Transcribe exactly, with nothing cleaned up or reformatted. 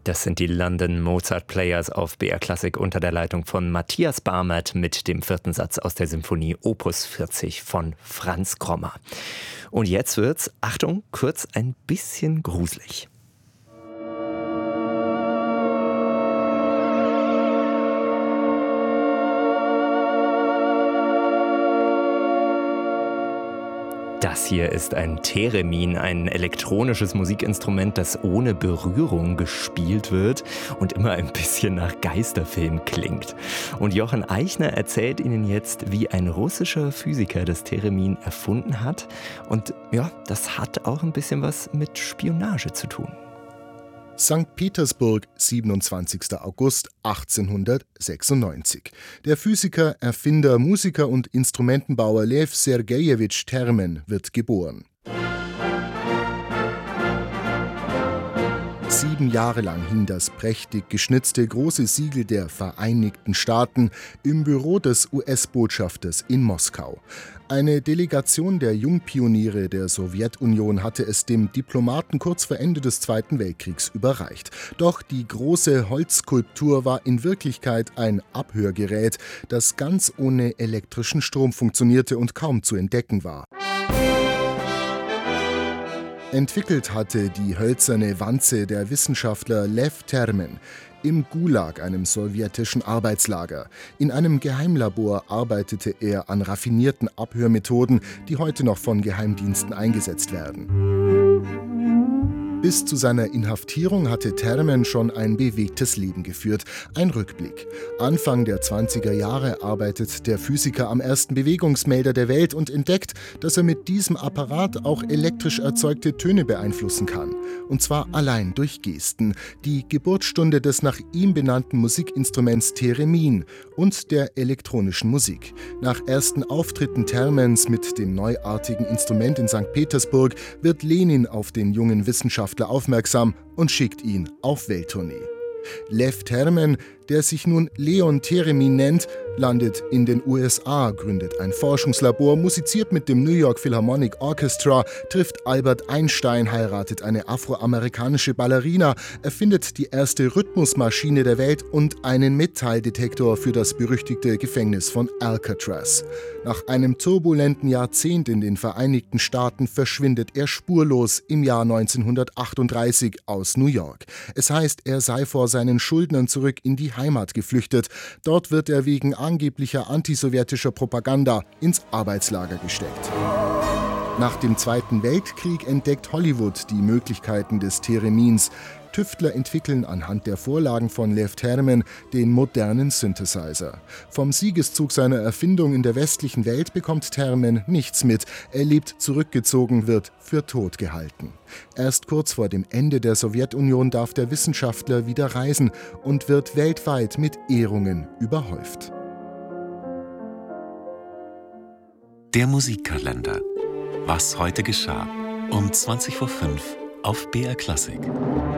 Das sind die London Mozart Players auf B R Klassik unter der Leitung von Matthias Barmert mit dem vierten Satz aus der Symphonie Opus vierzig von Franz Grommer. Und jetzt wird's, Achtung, kurz ein bisschen gruselig. Das hier ist ein Theremin, ein elektronisches Musikinstrument, das ohne Berührung gespielt wird und immer ein bisschen nach Geisterfilm klingt. Und Jochen Eichner erzählt Ihnen jetzt, wie ein russischer Physiker das Theremin erfunden hat. Und ja, das hat auch ein bisschen was mit Spionage zu tun. Sankt Petersburg, siebenundzwanzigster August achtzehnhundertsechsundneunzig. Der Physiker, Erfinder, Musiker und Instrumentenbauer Lew Sergejewitsch Termen wird geboren. Sieben Jahre lang hing das prächtig geschnitzte große Siegel der Vereinigten Staaten im Büro des U S-Botschafters in Moskau. Eine Delegation der Jungpioniere der Sowjetunion hatte es dem Diplomaten kurz vor Ende des Zweiten Weltkriegs überreicht. Doch die große Holzskulptur war in Wirklichkeit ein Abhörgerät, das ganz ohne elektrischen Strom funktionierte und kaum zu entdecken war. Entwickelt hatte die hölzerne Wanze der Wissenschaftler Lew Termen im Gulag, einem sowjetischen Arbeitslager. In einem Geheimlabor arbeitete er an raffinierten Abhörmethoden, die heute noch von Geheimdiensten eingesetzt werden. Bis zu seiner Inhaftierung hatte Termen schon ein bewegtes Leben geführt. Ein Rückblick. Anfang der zwanziger Jahre arbeitet der Physiker am ersten Bewegungsmelder der Welt und entdeckt, dass er mit diesem Apparat auch elektrisch erzeugte Töne beeinflussen kann. Und zwar allein durch Gesten. Die Geburtsstunde des nach ihm benannten Musikinstruments Theremin und der elektronischen Musik. Nach ersten Auftritten Termens mit dem neuartigen Instrument in Sankt Petersburg wird Lenin auf den jungen Wissenschaftler aufmerksam und schickt ihn auf Welttournee. Lew Termen, der sich nun Leon Theremin nennt, landet in den U S A, gründet ein Forschungslabor, musiziert mit dem New York Philharmonic Orchestra, trifft Albert Einstein, heiratet eine afroamerikanische Ballerina, erfindet die erste Rhythmusmaschine der Welt und einen Metalldetektor für das berüchtigte Gefängnis von Alcatraz. Nach einem turbulenten Jahrzehnt in den Vereinigten Staaten verschwindet er spurlos im Jahr neunzehnhundertachtunddreißig aus New York. Es heißt, er sei vor seinen Schuldnern zurück in die Heimat geflüchtet. Dort wird er wegen angeblicher antisowjetischer Propaganda ins Arbeitslager gesteckt. Nach dem Zweiten Weltkrieg entdeckt Hollywood die Möglichkeiten des Theremins. Tüftler entwickeln anhand der Vorlagen von Lew Termen den modernen Synthesizer. Vom Siegeszug seiner Erfindung in der westlichen Welt bekommt Termen nichts mit. Er lebt zurückgezogen, wird für tot gehalten. Erst kurz vor dem Ende der Sowjetunion darf der Wissenschaftler wieder reisen und wird weltweit mit Ehrungen überhäuft. Der Musikkalender. Was heute geschah. Um zwanzig vor fünf auf B R Klassik.